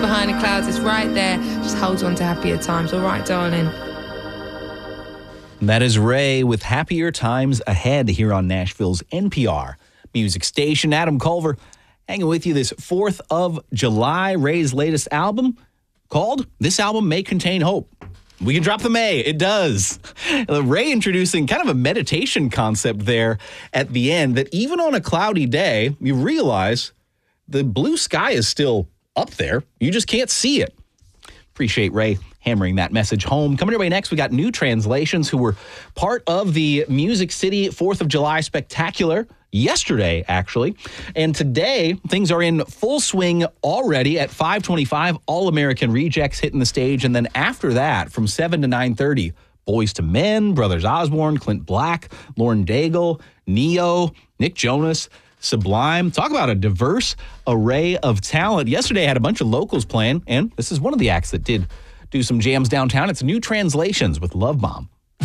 Behind the clouds, it's right there. Just hold on to happier times. All right, darling. That is Ray with Happier Times Ahead here on Nashville's NPR music station. Adam Culver hanging with you this 4th of July. Ray's latest album called This Album May Contain Hope. We can drop the May. It does. Ray introducing kind of a meditation concept there at the end, that even on a cloudy day, you realize the blue sky is still up there. You just can't see it. Appreciate Ray hammering that message home. Coming your way next, we got New Translations, who were part of the Music City 4th of July Spectacular yesterday, actually. And today, things are in full swing already at 5:25. All American Rejects hitting the stage. And then after that, from 7 to 9:30, Boys to Men, Brothers Osborne, Clint Black, Lauren Daigle, Neo, Nick Jonas, Sublime. Talk about a diverse array of talent. Yesterday, I had a bunch of locals playing, and this is one of the acts that did do some jams downtown. It's New Translations with Love Bomb.